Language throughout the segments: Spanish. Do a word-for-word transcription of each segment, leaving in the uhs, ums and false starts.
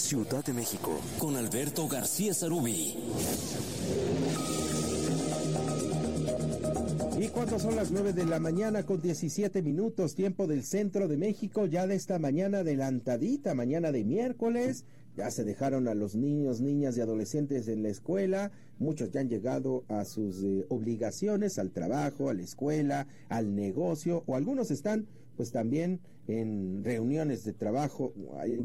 Ciudad de México, con Alberto García Sarubí. Y cuando son las nueve de la mañana con diecisiete minutos, tiempo del centro de México, ya de esta mañana adelantadita, mañana de miércoles, ya se dejaron a los niños, niñas y adolescentes en la escuela, muchos ya han llegado a sus eh, obligaciones, al trabajo, a la escuela, al negocio, o algunos están pues también en reuniones de trabajo. Hay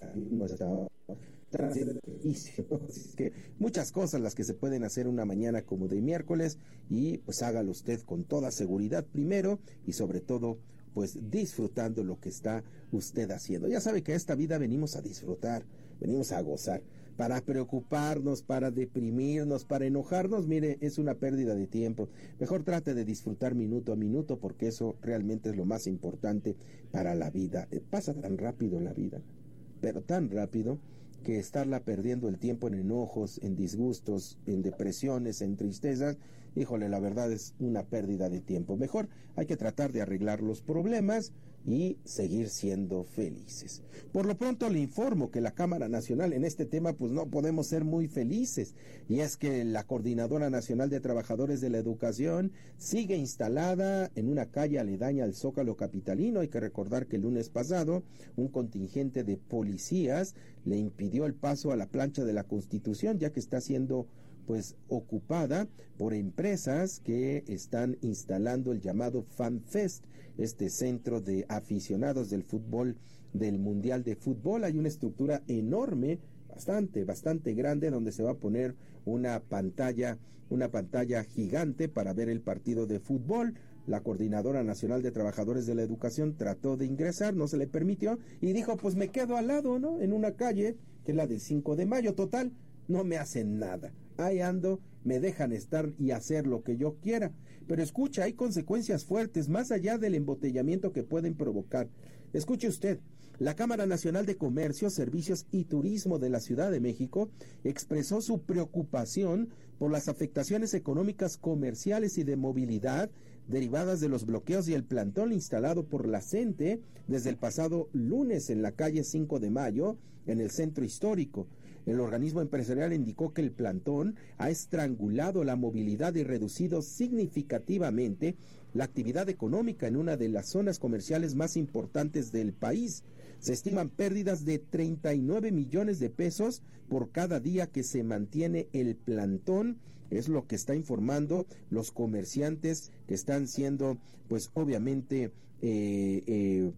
que muchas cosas las que se pueden hacer una mañana como de miércoles, y pues hágalo usted con toda seguridad primero y sobre todo pues disfrutando lo que está usted haciendo. Ya sabe que a esta vida venimos a disfrutar, venimos a gozar. Para preocuparnos, para deprimirnos, para enojarnos, mire, es una pérdida de tiempo. Mejor trate de disfrutar minuto a minuto, porque eso realmente es lo más importante para la vida. Pasa tan rápido la vida, pero tan rápido, que estarla perdiendo el tiempo en enojos, en disgustos, en depresiones, en tristezas, híjole, la verdad es una pérdida de tiempo. Mejor hay que tratar de arreglar los problemas y seguir siendo felices. Por lo pronto le informo que la Cámara Nacional en este tema pues no podemos ser muy felices, y es que la Coordinadora Nacional de Trabajadores de la Educación sigue instalada en una calle aledaña al Zócalo capitalino. Hay que recordar que el lunes pasado un contingente de policías le impidió el paso a la plancha de la Constitución, ya que está siendo pues ocupada por empresas que están instalando el llamado FanFest, este centro de aficionados del fútbol, del Mundial de Fútbol. Hay una estructura enorme, bastante, bastante grande, donde se va a poner una pantalla, una pantalla gigante para ver el partido de fútbol. La Coordinadora Nacional de Trabajadores de la Educación trató de ingresar, no se le permitió, y dijo, pues me quedo al lado, ¿no? En una calle, que es la del cinco de mayo, total, no me hacen nada. Ahí ando, me dejan estar y hacer lo que yo quiera. Pero escucha, hay consecuencias fuertes, más allá del embotellamiento que pueden provocar. Escuche usted, la Cámara Nacional de Comercio, Servicios y Turismo de la Ciudad de México expresó su preocupación por las afectaciones económicas, comerciales y de movilidad derivadas de los bloqueos y el plantón instalado por la CENTE desde el pasado lunes en la calle cinco de mayo, en el centro histórico. El organismo empresarial indicó que el plantón ha estrangulado la movilidad y reducido significativamente la actividad económica en una de las zonas comerciales más importantes del país. Se estiman pérdidas de treinta y nueve millones de pesos por cada día que se mantiene el plantón, es lo que está informando los comerciantes que están siendo, pues obviamente, eh, eh,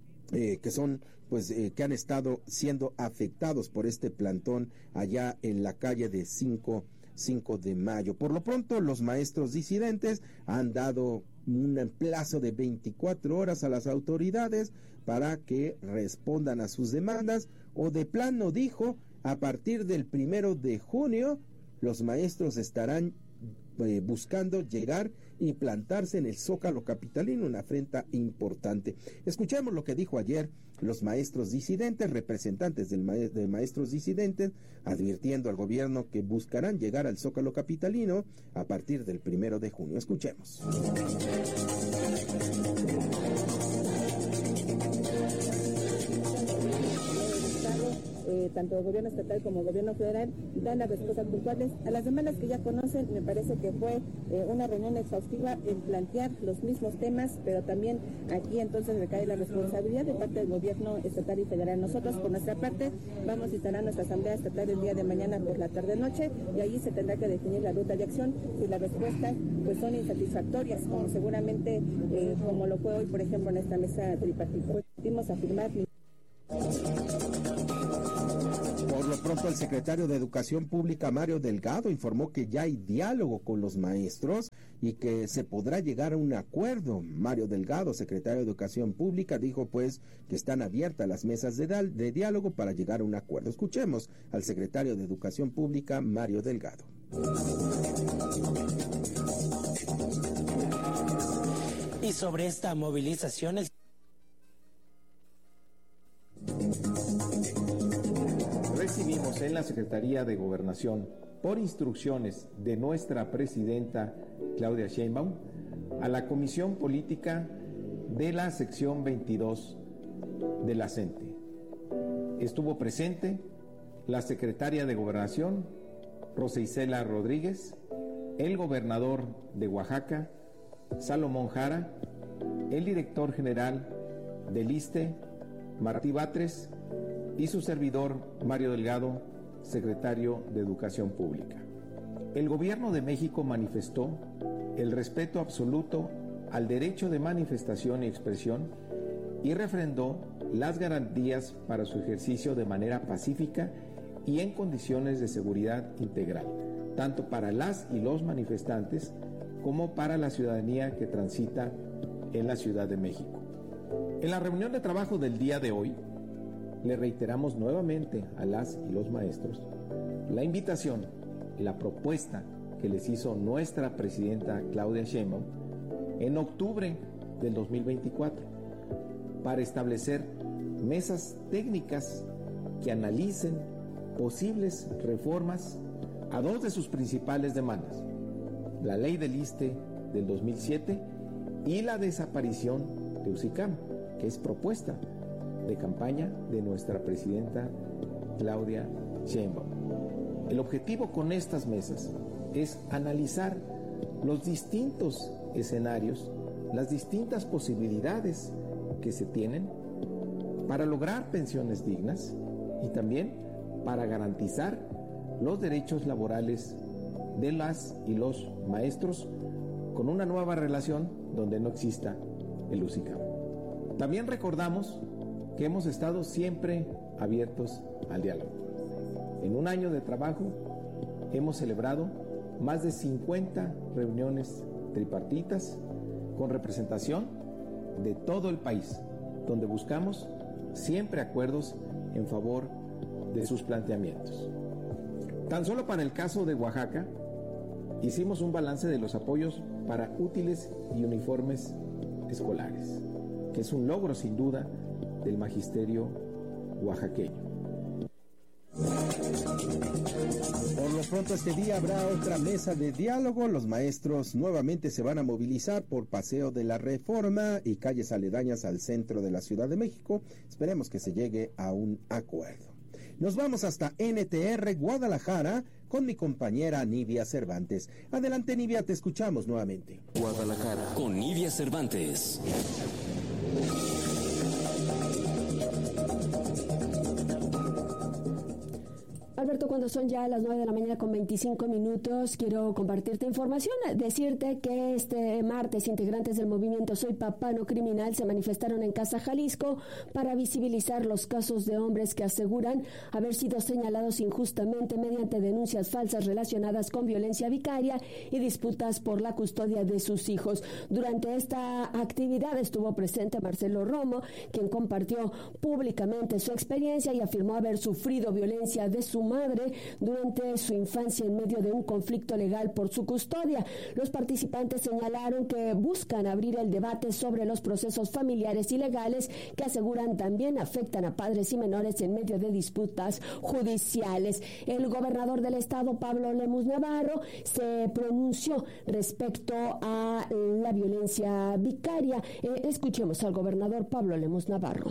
Eh, que son, pues, eh, que han estado siendo afectados por este plantón allá en la calle de cinco de mayo. Por lo pronto, los maestros disidentes han dado un plazo de veinticuatro horas a las autoridades para que respondan a sus demandas, o de plano dijo, a partir del primero de junio, los maestros estarán Eh, buscando llegar y plantarse en el Zócalo capitalino, una afrenta importante. Escuchemos lo que dijo ayer los maestros disidentes, representantes del ma- de maestros disidentes, advirtiendo al gobierno que buscarán llegar al Zócalo capitalino a partir del primero de junio. Escuchemos. Eh, tanto el gobierno estatal como el gobierno federal dan las respuestas puntuales a las demandas que ya conocen. Me parece que fue eh, una reunión exhaustiva en plantear los mismos temas, pero también aquí entonces recae la responsabilidad de parte del gobierno estatal y federal. Nosotros, por nuestra parte, vamos a instalar nuestra asamblea estatal el día de mañana por la tarde-noche, y ahí se tendrá que definir la ruta de acción. Si las respuestas pues son insatisfactorias, como seguramente eh, como lo fue hoy, por ejemplo, en esta mesa tripartita, pudimos afirmar. Por lo pronto, el secretario de Educación Pública, Mario Delgado, informó que ya hay diálogo con los maestros y que se podrá llegar a un acuerdo. Mario Delgado, secretario de Educación Pública, dijo pues que están abiertas las mesas de, de diálogo para llegar a un acuerdo. Escuchemos al secretario de Educación Pública, Mario Delgado. Y sobre esta movilización, el recibimos en la Secretaría de Gobernación, por instrucciones de nuestra presidenta Claudia Sheinbaum, a la Comisión Política de la sección veintidós de la CENTE. Estuvo presente la secretaria de Gobernación, Rosa Isela Rodríguez, el gobernador de Oaxaca, Salomón Jara, el director general del ISSSTE, Martí Batres, y su servidor, Mario Delgado, secretario de Educación Pública. El gobierno de México manifestó el respeto absoluto al derecho de manifestación y expresión y refrendó las garantías para su ejercicio de manera pacífica y en condiciones de seguridad integral, tanto para las y los manifestantes como para la ciudadanía que transita en la Ciudad de México. En la reunión de trabajo del día de hoy, le reiteramos nuevamente a las y los maestros la invitación, la propuesta que les hizo nuestra presidenta Claudia Sheinbaum en octubre del dos mil veinticuatro para establecer mesas técnicas que analicen posibles reformas a dos de sus principales demandas: la ley del ISSSTE del dos mil siete y la desaparición de UCICAM, que es propuesta de campaña de nuestra presidenta Claudia Sheinbaum. El objetivo con estas mesas es analizar los distintos escenarios, las distintas posibilidades que se tienen para lograr pensiones dignas y también para garantizar los derechos laborales de las y los maestros con una nueva relación donde no exista el UCICAM. También recordamos que hemos estado siempre abiertos al diálogo. En un año de trabajo hemos celebrado más de cincuenta reuniones tripartitas con representación de todo el país, donde buscamos siempre acuerdos en favor de sus planteamientos. Tan solo para el caso de Oaxaca, hicimos un balance de los apoyos para útiles y uniformes escolares, que es un logro sin duda del magisterio oaxaqueño. Por lo pronto este día habrá otra mesa de diálogo. Los maestros nuevamente se van a movilizar por Paseo de la Reforma y calles aledañas al centro de la Ciudad de México. Esperemos que se llegue a un acuerdo. Nos vamos hasta N T R Guadalajara con mi compañera Nidia Cervantes. Adelante, Nidia, te escuchamos nuevamente. Guadalajara con Nidia Cervantes. Alberto, cuando son ya las nueve de la mañana con veinticinco minutos, quiero compartirte información, decirte que este martes integrantes del movimiento Soy Papá No Criminal se manifestaron en Casa Jalisco para visibilizar los casos de hombres que aseguran haber sido señalados injustamente mediante denuncias falsas relacionadas con violencia vicaria y disputas por la custodia de sus hijos. Durante esta actividad estuvo presente Marcelo Romo, quien compartió públicamente su experiencia y afirmó haber sufrido violencia de su madre durante su infancia en medio de un conflicto legal por su custodia. Los participantes señalaron que buscan abrir el debate sobre los procesos familiares y legales que aseguran también afectan a padres y menores en medio de disputas judiciales. El gobernador del estado, Pablo Lemus Navarro, se pronunció respecto a la violencia vicaria. Eh, escuchemos al gobernador Pablo Lemus Navarro.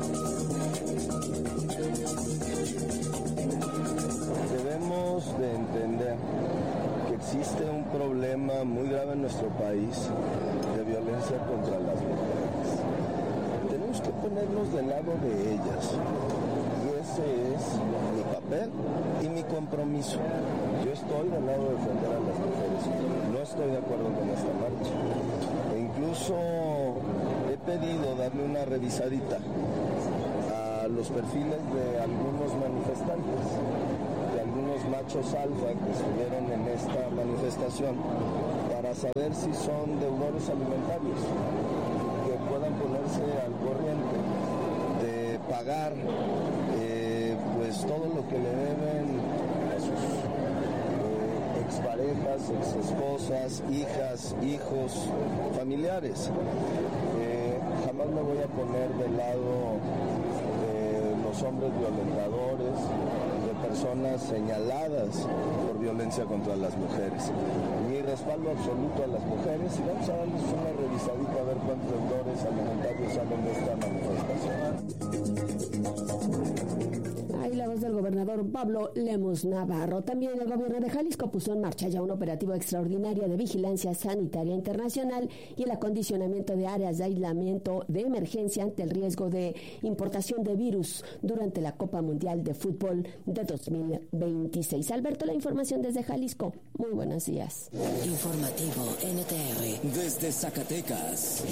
Debemos de entender que existe un problema muy grave en nuestro país de violencia contra las mujeres. Tenemos que ponernos del lado de ellas y ese es mi papel y mi compromiso. Yo estoy del lado de defender a las mujeres, no estoy de acuerdo con esta marcha e incluso he pedido darle una revisadita a los perfiles de algunos manifestantes, algunos machos alfa que estuvieron en esta manifestación para saber si son deudores alimentarios, que puedan ponerse al corriente de pagar eh, pues todo lo que le deben a sus eh, exparejas, exesposas, hijas, hijos, familiares. Eh, jamás me voy a poner del lado de los hombres violentadores, personas señaladas por violencia contra las mujeres. Mi respaldo absoluto a las mujeres y vamos a darles una revisadita a ver cuántos deudores alimentarios salen de esta manifestación. Ahí la voz del gobernador Pablo Lemus Navarro. También el gobierno de Jalisco puso en marcha ya un operativo extraordinario de vigilancia sanitaria internacional y el acondicionamiento de áreas de aislamiento de emergencia ante el riesgo de importación de virus durante la Copa Mundial de Fútbol de dos mil veintiséis. Alberto, la información desde Jalisco. Muy buenos días. Informativo N T R desde Zacatecas.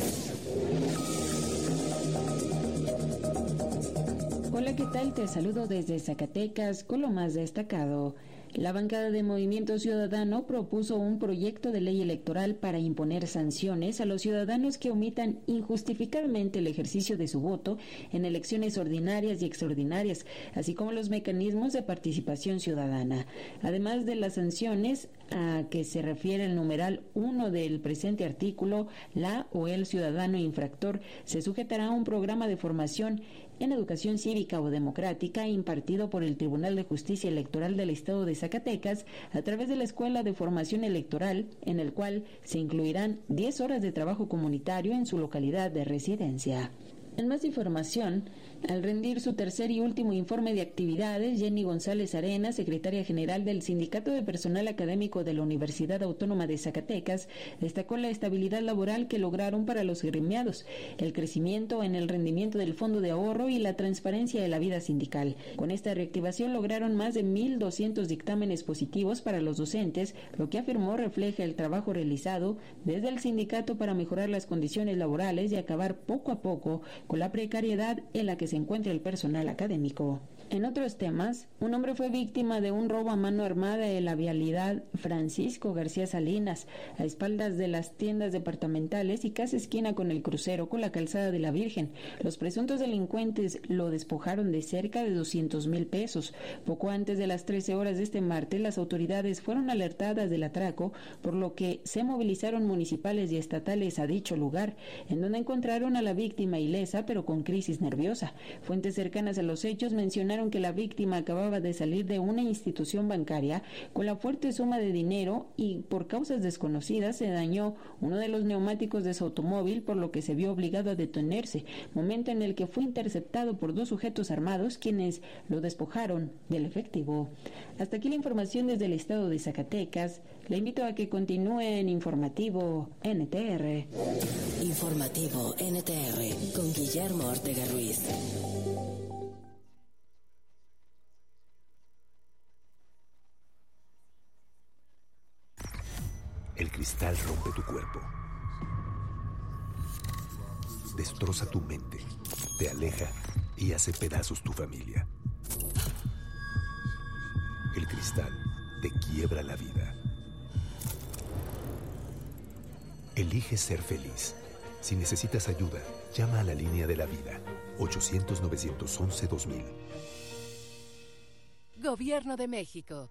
Hola, ¿qué tal? Te saludo desde Zacatecas con lo más destacado. La bancada de Movimiento Ciudadano propuso un proyecto de ley electoral para imponer sanciones a los ciudadanos que omitan injustificadamente el ejercicio de su voto en elecciones ordinarias y extraordinarias, así como los mecanismos de participación ciudadana. Además de las sanciones a que se refiere el numeral uno del presente artículo, la o el ciudadano infractor se sujetará a un programa de formación en educación cívica o democrática impartido por el Tribunal de Justicia Electoral del Estado de Zacatecas a través de la Escuela de Formación Electoral, en el cual se incluirán diez horas de trabajo comunitario en su localidad de residencia. En más información, al rendir su tercer y último informe de actividades, Jenny González Arenas, secretaria general del Sindicato de Personal Académico de la Universidad Autónoma de Zacatecas, destacó la estabilidad laboral que lograron para los gremiados, el crecimiento en el rendimiento del fondo de ahorro y la transparencia de la vida sindical. Con esta reactivación lograron más de mil doscientos dictámenes positivos para los docentes, lo que afirmó refleja el trabajo realizado desde el sindicato para mejorar las condiciones laborales y acabar poco a poco con la precariedad en la que se encuentra el personal académico. En otros temas, un hombre fue víctima de un robo a mano armada en la vialidad Francisco García Salinas, a espaldas de las tiendas departamentales y casi esquina con el crucero con la calzada de la Virgen. Los presuntos delincuentes lo despojaron de cerca de doscientos mil pesos. Poco antes de las trece horas de este martes, las autoridades fueron alertadas del atraco, por lo que se movilizaron municipales y estatales a dicho lugar, en donde encontraron a la víctima ilesa pero con crisis nerviosa. Fuentes cercanas a los hechos mencionaron que la víctima acababa de salir de una institución bancaria con la fuerte suma de dinero y por causas desconocidas se dañó uno de los neumáticos de su automóvil, por lo que se vio obligado a detenerse, momento en el que fue interceptado por dos sujetos armados quienes lo despojaron del efectivo. Hasta aquí la información desde el estado de Zacatecas. Le invito a que continúe en Informativo N T R. Informativo N T R con Guillermo Ortega Ruiz. El cristal rompe tu cuerpo, destroza tu mente, te aleja y hace pedazos tu familia. El cristal te quiebra la vida. Elige ser feliz. Si necesitas ayuda, llama a la línea de la vida, ochocientos, novecientos once, dos mil. Gobierno de México.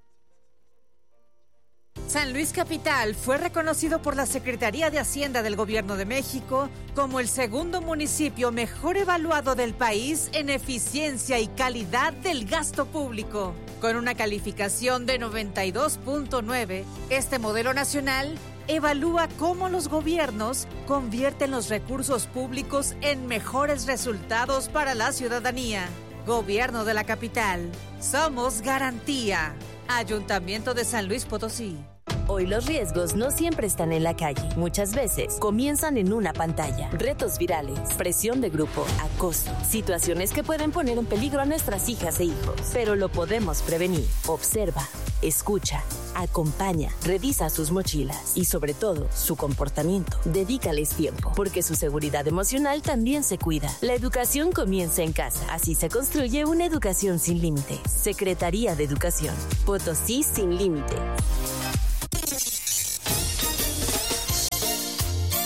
San Luis Capital fue reconocido por la Secretaría de Hacienda del Gobierno de México como el segundo municipio mejor evaluado del país en eficiencia y calidad del gasto público. Con una calificación de noventa y dos punto nueve, este modelo nacional evalúa cómo los gobiernos convierten los recursos públicos en mejores resultados para la ciudadanía. Gobierno de la Capital. Somos garantía. Ayuntamiento de San Luis Potosí. Hoy los riesgos no siempre están en la calle. Muchas veces comienzan en una pantalla. Retos virales, presión de grupo, acoso. Situaciones que pueden poner en peligro a nuestras hijas e hijos. Pero lo podemos prevenir. Observa, escucha, acompaña, revisa sus mochilas y sobre todo su comportamiento. Dedícales tiempo, porque su seguridad emocional también se cuida. La educación comienza en casa. Así se construye una educación sin límites. Secretaría de Educación. Potosí sin límites.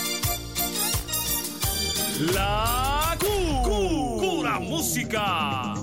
La Cu, Cu, Cura Música.